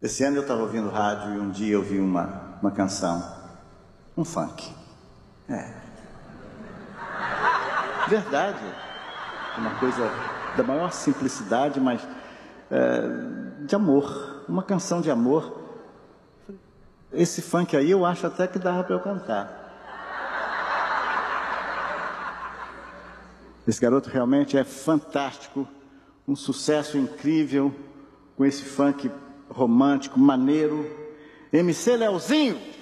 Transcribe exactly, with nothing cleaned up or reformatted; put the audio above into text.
Esse ano eu estava ouvindo rádio e um dia eu vi uma, uma canção, um funk. É. Verdade. Uma coisa da maior simplicidade, mas é, de amor. Uma canção de amor. Esse funk aí eu acho até que dava para eu cantar. Esse garoto realmente é fantástico, um sucesso incrível, com esse funk romântico, maneiro. M C Leozinho!